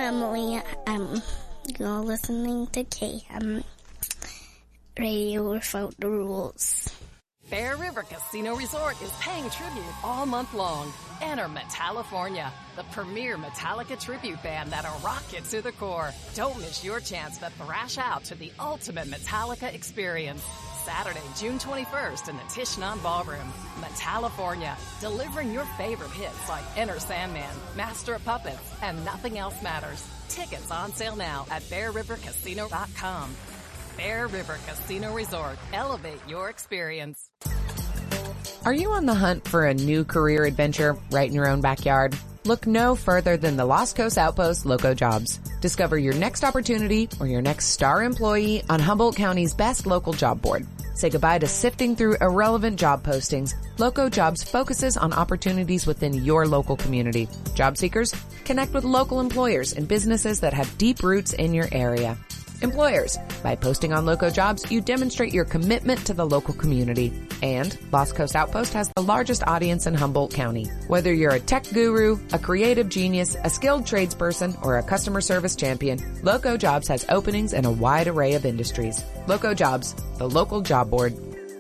Emily. You're listening to KM Radio Without the Rules. Bear River Casino Resort is paying tribute all month long. Enter Metallifornia, the premier Metallica tribute band that'll rock it to the core. Don't miss your chance to thrash out to the ultimate Metallica experience. Saturday, June 21st in the Tishnan Ballroom. Metallifornia, delivering your favorite hits like Enter Sandman, Master of Puppets, and Nothing Else Matters. Tickets on sale now at BearRiverCasino.com. Bear River Casino Resort. Elevate your experience. Are you on the hunt for a new career adventure right in your own backyard? Look no further than the Lost Coast Outpost Loco Jobs. Discover your next opportunity or your next star employee on Humboldt County's best local job board. Say goodbye to sifting through irrelevant job postings. Loco Jobs focuses on opportunities within your local community. Job seekers, connect with local employers and businesses that have deep roots in your area. Employers, by posting on Loco Jobs, you demonstrate your commitment to the local community. And Lost Coast Outpost has the largest audience in Humboldt County. Whether you're a tech guru, a creative genius, a skilled tradesperson, or a customer service champion, Loco Jobs has openings in a wide array of industries. Loco Jobs, the local job board.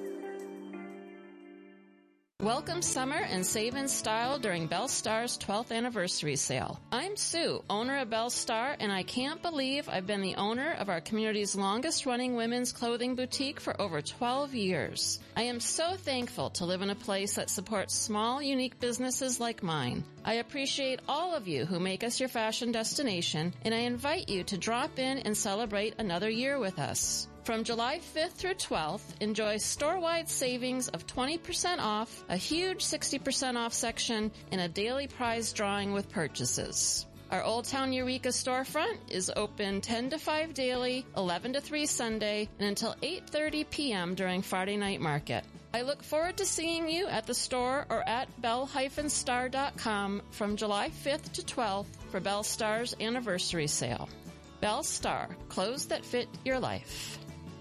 Welcome summer and save in style during Belle Star's 12th anniversary sale. I'm Sue, owner of Belle Star, and I can't believe I've been the owner of our community's longest running women's clothing boutique for over 12 years. I am so thankful to live in a place that supports small, unique businesses like mine. I appreciate all of you who make us your fashion destination, and I invite you to drop in and celebrate another year with us. From July 5th through 12th, enjoy store-wide savings of 20% off, a huge 60% off section, and a daily prize drawing with purchases. Our Old Town Eureka storefront is open 10 to 5 daily, 11 to 3 Sunday, and until 8:30 p.m. during Friday night market. I look forward to seeing you at the store or at belle-star.com from July 5th to 12th for Belle Star's anniversary sale. Belle Star, clothes that fit your life.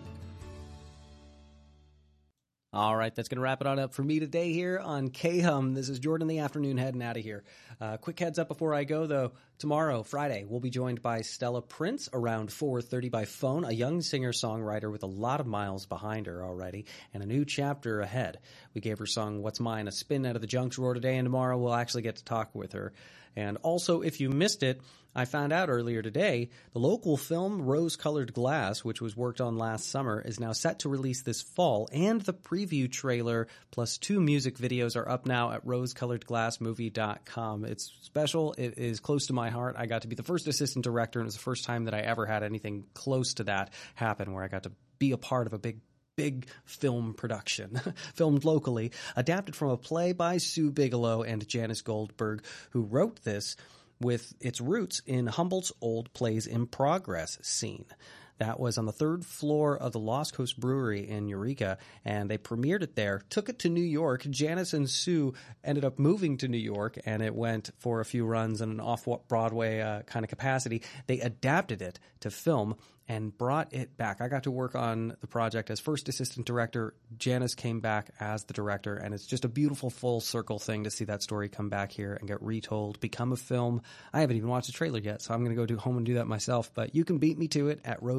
All right, that's going to wrap it on up for me today here on K-Hum. This is Jordan in the afternoon heading out of here. Quick heads up before I go, though. Tomorrow, Friday, we'll be joined by Stella Prince around 4:30 by phone, a young singer-songwriter with a lot of miles behind her already and a new chapter ahead. We gave her song What's Mine a spin out of the junk drawer today, and tomorrow we'll actually get to talk with her. And also, if you missed it, I found out earlier today, the local film Rose-Colored Glass, which was worked on last summer, is now set to release this fall, and the preview trailer plus 2 music videos are up now at rosecoloredglassmovie.com. It's special. It is close to my heart. I got to be the first assistant director, and it was the first time that I ever had anything close to that happen, where I got to be a part of a big film production, filmed locally, adapted from a play by Sue Bigelow and Janice Goldberg, who wrote this with its roots in Humboldt's old Plays in Progress scene. That was on the 3rd floor of the Lost Coast Brewery in Eureka, and they premiered it there, took it to New York. Janice and Sue ended up moving to New York, and it went for a few runs in an off-Broadway kind of capacity. They adapted it to film and brought it back. I got to work on the project as first assistant director. Janice came back as the director, and it's just a beautiful full circle thing to see that story come back here and get retold, become a film. I haven't even watched the trailer yet, so I'm going to go home and do that myself, but you can beat me to it at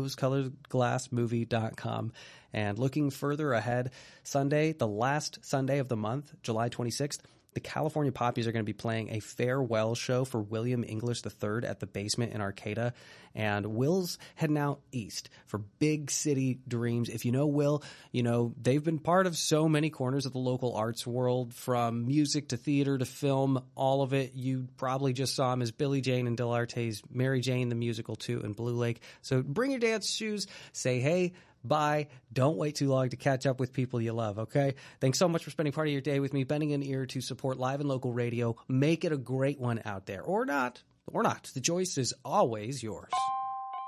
rosecoloredglassmovie.com. And looking further ahead, Sunday, the last Sunday of the month, July 26th, the California Poppies are going to be playing a farewell show for William English III at the Basement in Arcata. And Will's heading out east for big city dreams. If you know Will, you know they've been part of so many corners of the local arts world, from music to theater to film, all of it. You probably just saw him as Billy Jane in Del Arte's Mary Jane the Musical 2 in Blue Lake. So bring your dance shoes, say hey, bye. Don't wait too long to catch up with people you love, okay? Thanks so much for spending part of your day with me, bending an ear to support live and local radio. Make it a great one out there. Or not. The choice is always yours.